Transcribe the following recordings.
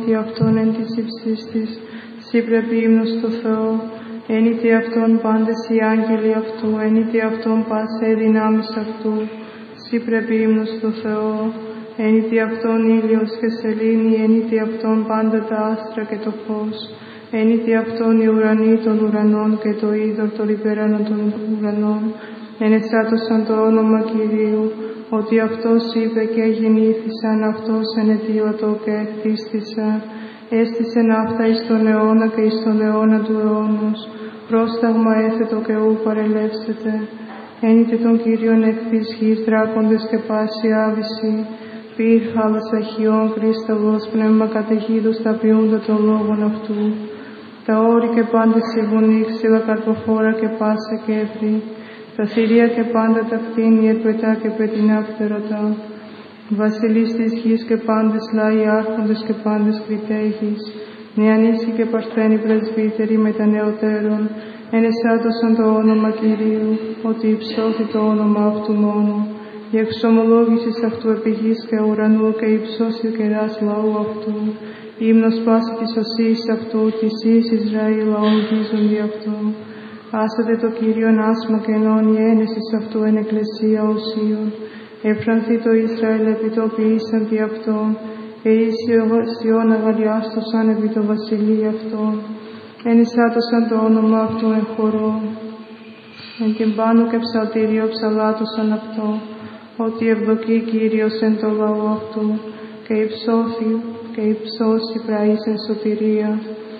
Τι αυτόν εν της υψής της, σύ πρέπει ύμνος στο Θεό, ένιτι αυτόν πάντες οι άγγελοι αυτού, ένιτι αυτόν πάσα οι δυνάμεις αυτού, σύ πρέπει ύμνος στο Θεό, ένιτι αυτόν ήλιος και σελήνη, ένιτι αυτόν πάντα τα άστρα και το φως, ένιτι αυτόν οι ουρανοί των ουρανών και το είδωρ των υπεράνω των ουρανών, ενεσάτωσαν το όνομα Κυρίου, ότι αυτός είπε και γεννήθησαν, αυτός ενετίωτο και εκτίστησαν, έστησεν αυτά εις τον αιώνα και εις τον αιώνα του αιώνος, πρόσταγμα έθετο και ου παρελεύσετε. Ένιτε τον Κύριον εκ της γης δράκοντες και πάση άβηση, πυρ χάλας αχιών κρίσταλος πνεύμα καταιγίδους τα ποιούντα των λόγων αυτού. Τα όρη και πάντες η βουνή, ξύλα καρποφόρα και πάσα και ευρύ, τα θηρία και πάντα τα κτίνη, ερπετά και πετεινά φτερωτά. Βασιλείς της γης και πάντες λάοι άρχοντες και πάντες κριτέγεις, νεανίσοι και παρθένοι πρεσβύτεροι μετανεωτέρων, ενεσάτωσαν το όνομα Κυρίου, ότι υψώθη το όνομα αυτού μόνο. Η εξομολόγησης αυτού επί γης και ουρανού και υψώσει κεράς λαού αυτού. Ύμνος πάση της οσίης αυτού, της εις Ισραήλ λαών γίζουν δι' αυτού. Άσατε το Κύριον άσμα και ενώνει ένεσης αυτού εν εκκλησία οσίων. Εφρανθεί το Ισραήλ επί το ποιήσαν δι' αυτόν, ίσιο Σιών αγαλιάστοσαν επί το βασιλεί αυτόν. Ενισάτωσαν το όνομα αυτού εν χορό. Εν κυμπάνου και ψαλτήριο ψαλάτωσαν αυτό, ότι ευδοκεί Κύριος εν το λαό αυτού, και υψώσει πραείς εν σωτηρία.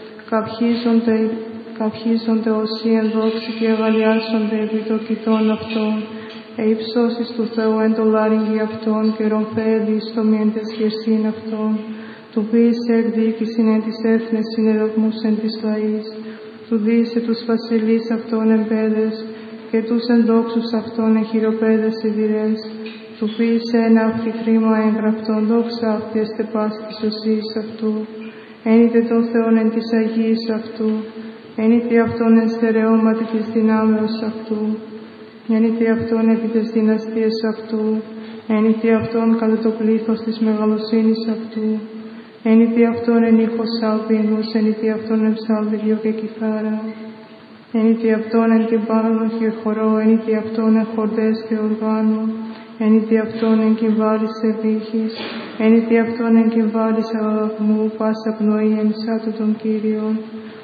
Καυχίζονται όσοι εν δόξη και αγαλιάσονται επί το κοιτών αυτών, υψώσεις του Θεού εν το λάριγγι αυτών και ρομφέδι στο μη εν τες χερσίν αυτών, του ποιήσε εκδίκησιν εν της έθνες συνεδοχμούς εν της λαής, του δίσε τους βασιλείς αυτών εν πέδες και τους ενδόξους αυτών εν χειροπέδες σιδηρές, του ποιήσε εν αύτη χρήμα εγγραφτών δόξα αυτή εστεπάς της οσίης αυτού, ένιτε τον Θεόν εν της Αγίας αυτού, ένιτε αυτόν εν στερεώματι της δυνάμεως αυτού, ένιτε αυτόν επί τες δυναστείες αυτού, ένιτε αυτόν κατά το πλήθος της μεγαλοσύνης αυτού, ένιτε αυτόν εν ήχος σάλπιγγος, ένιτε αυτόν εν ψάλτηριο και κιθάρα, ένιτε αυτόν εν κυμπάνο και χορό, ένιτε αυτόν εν χορδές και οργάνου, ένιτε αυτόν εν κυμβάλης ευήχης, ένιτε αυτόν εν κυμβάλης αγαγμού, πάσα πνοή εν σάτω των Κύριων.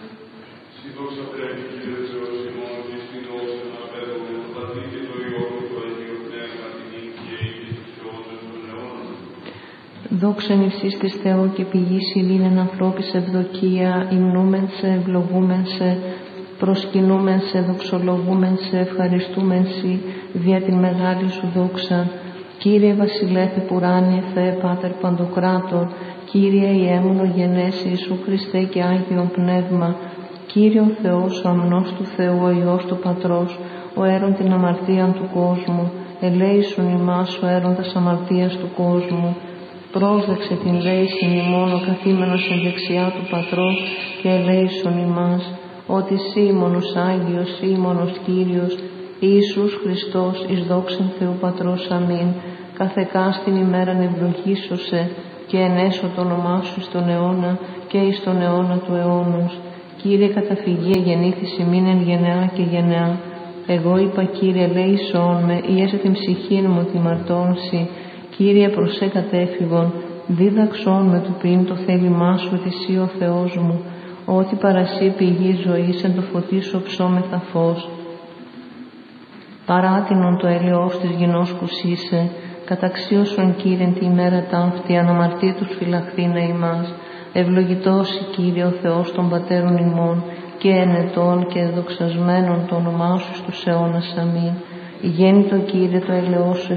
Δόξαν υψής της Θεό και πηγής ειρήνην ανθρώπης ευδοκία, υμνούμεν σε, ευλογούμεν σε, προσκυνούμεν σε, δοξολογούμεν σε, ευχαριστούμεν σοι, δια την μεγάλη σου δόξα. Κύριε Βασιλέφη Πουράνιε Θεέ Πάτερ Παντοκράτορ, Κύριε Ιέμουνο Γενέση Ιησού Χριστέ και Άγιον Πνεύμα, Κύριε ο Θεός, ο αμνός του Θεού, ο Υιός του Πατρός, ο έρων την αμαρτίαν του κόσμου, ελέησον ημάς ο έροντας αμαρτίας του κόσμου. Πρόσδεξε την λέησιν ημών ο καθήμενος εν δεξιά του Πατρός και ελέησον ημάς, ότι σύ μόνος Άγιος, σύ μόνος Κύριος, Ιησούς Χριστός, εις δόξεν Θεού Πατρός, αμήν, καθεκάς την ημέραν ευλογήσωσε και ενέσω το όνομά σου στον αιώνα και εις τον αιώνα του αιώνος. Κύριε καταφυγία γεννήθης ημίν εν γενεά και γενεά. Εγώ είπα Κύριε ελέησον με, ιέσε την ψυχήν μου τη μαρτώνση. Κύριε προσέ κατέφυγον, δίδαξόν με του ποιήν το θέλημά σου ότι εσύ ο Θεός μου, ότι παρασύ πηγή ζωής εν το φωτίσω ψώμεθα φως. Παράτινον το έλεος της γινώσκους είσαι, καταξίωσον Κύριε τη ημέρα ταύτη, αναμαρτήτους φυλαχθήνε ημάς. Ευλογητός Κύριε ο Θεός των πατέρων ημών, και ενετών και δοξασμένων το όνομά σου στους αιώνας αμήν. Γέννητο Κύριε το έλεος σου